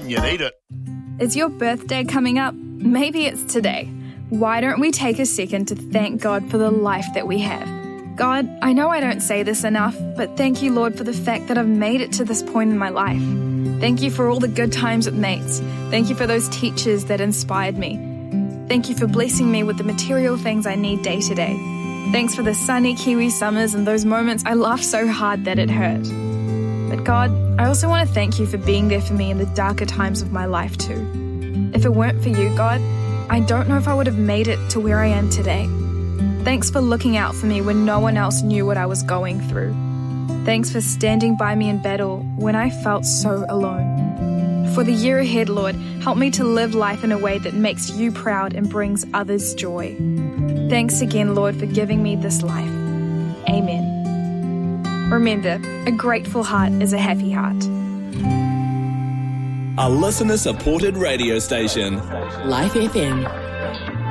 and you need it. Is your birthday coming up? Maybe it's today. Why don't we take a second to thank God for the life that we have? God, I know I don't say this enough, but thank you, Lord, for the fact that I've made it to this point in my life. Thank you for all the good times with mates. Thank you for those teachers that inspired me. Thank you for blessing me with the material things I need day to day. Thanks for the sunny Kiwi summers and those moments I laughed so hard that it hurt. But God, I also want to thank you for being there for me in the darker times of my life too. If it weren't for you, God, I don't know if I would have made it to where I am today. Thanks for looking out for me when no one else knew what I was going through. Thanks for standing by me in battle when I felt so alone. For the year ahead, Lord, help me to live life in a way that makes you proud and brings others joy. Thanks again, Lord, for giving me this life. Amen. Remember, a grateful heart is a happy heart. A listener-supported radio station. Life FM.